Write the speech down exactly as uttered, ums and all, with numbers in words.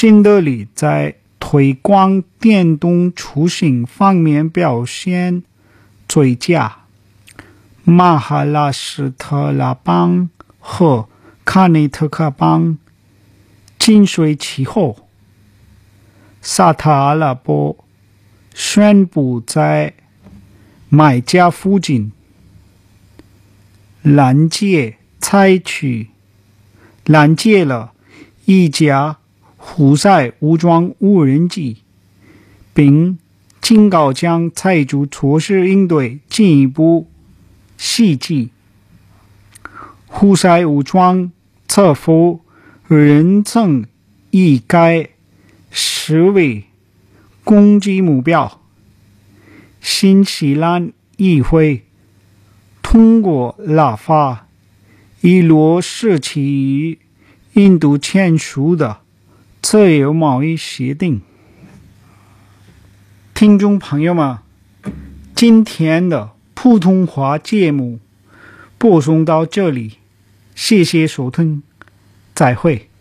新德里在推广电动出行方面表现最佳，马哈拉施特拉邦和卡内特克邦紧随其后。沙特阿拉伯宣布在麦加附近拦截采取拦截了一架胡塞武装无人机，并警告将采取措施应对进一步袭击。胡塞武装侧否认曾以该视为攻击目标。新西兰议会通过立法，以落实其与印度签署的自由贸易协定。听众朋友们，今天的普通话节目播送到这里，谢谢收听，再会。